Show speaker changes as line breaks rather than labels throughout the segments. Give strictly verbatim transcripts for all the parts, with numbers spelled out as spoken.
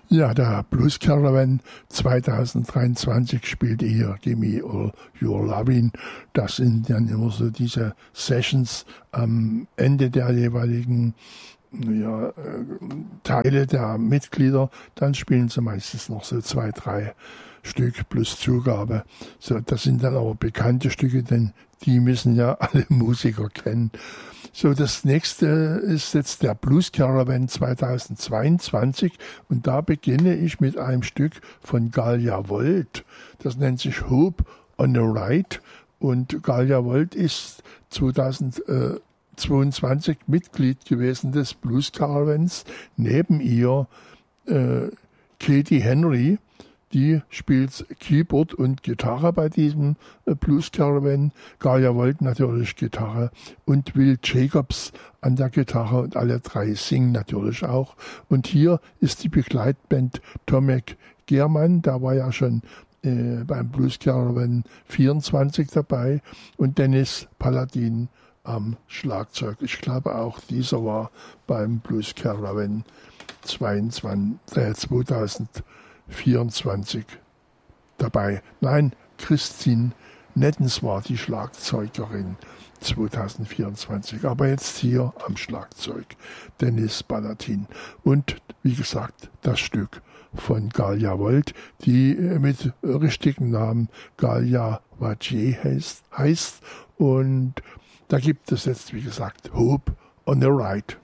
Ja, der Blues Caravan zwanzig dreiundzwanzig spielte hier Gimme All Your Lovin'. Das sind dann immer so diese Sessions am Ende der jeweiligen ja, Teile der Mitglieder. Dann spielen sie meistens noch so zwei, drei Stück plus Zugabe. So, das sind dann aber bekannte Stücke, denn die müssen ja alle Musiker kennen. So, das nächste ist jetzt der Blues Caravan zwanzig zweiundzwanzig und da beginne ich mit einem Stück von Galia Volt. Das nennt sich Hope on a Ride und Galia Volt ist zwanzig zweiundzwanzig Mitglied gewesen des Blues Caravans. Neben ihr äh, Katie Henry, die spielt Keyboard und Gitarre bei diesem äh, Blues Caravan. Galia Volt natürlich Gitarre und Will Jacobs an der Gitarre und alle drei singen natürlich auch. Und hier ist die Begleitband Tomek German, da war ja schon äh, beim Blues Caravan vierundzwanzig dabei und Dennis Paladin am Schlagzeug. Ich glaube auch dieser war beim Blues Caravan zweiundzwanzig, äh, zwanzig vierundzwanzig dabei. Nein, Christine Nettens war die Schlagzeugerin zwanzig vierundzwanzig. Aber jetzt hier am Schlagzeug Dennis Paladin. Und wie gesagt, das Stück von Galia Volt, die mit richtigen Namen Galia Vajier heißt, heißt. Und da gibt es jetzt, wie gesagt, Hope on a Ride.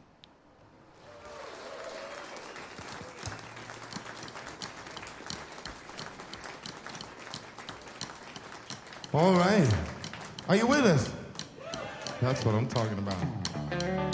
All right. Are you with us? That's what I'm talking about.